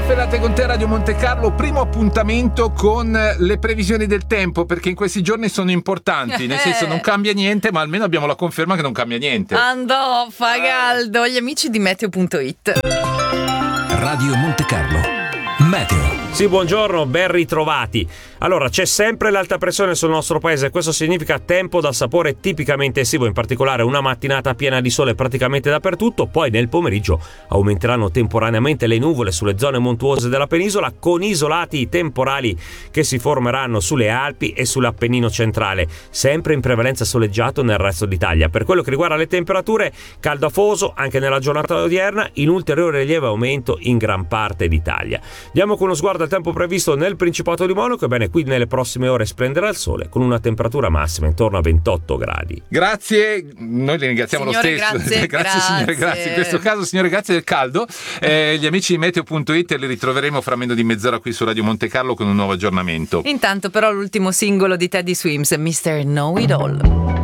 Sferrate con te, Radio Monte Carlo, primo appuntamento con le previsioni del tempo, perché in questi giorni sono importanti, nel senso non cambia niente, ma almeno abbiamo la conferma che non cambia niente. Andò, fa caldo, gli amici di Meteo.it. Radio Monte Carlo, Meteo. Sì, buongiorno, ben ritrovati. Allora, c'è sempre l'alta pressione sul nostro paese, questo significa tempo dal sapore tipicamente estivo, in particolare una mattinata piena di sole praticamente dappertutto, poi nel pomeriggio aumenteranno temporaneamente le nuvole sulle zone montuose della penisola, con isolati temporali che si formeranno sulle Alpi e sull'Appennino centrale, sempre in prevalenza soleggiato nel resto d'Italia. Per quello che riguarda le temperature, caldo afoso anche nella giornata odierna, in ulteriore lieve aumento in gran parte d'Italia. Diamo con uno sguardo al tempo previsto nel Principato di Monaco. Ebbene, qui nelle prossime ore splenderà il sole con una temperatura massima intorno a 28 gradi. Grazie, noi li ringraziamo Signore, lo stesso. grazie. Signore, grazie. In questo caso, signore, grazie del caldo. Gli amici di Meteo.it li ritroveremo fra meno di mezz'ora qui su Radio Monte Carlo con un nuovo aggiornamento. Intanto però l'ultimo singolo di Teddy Swims, Mr. Know It All.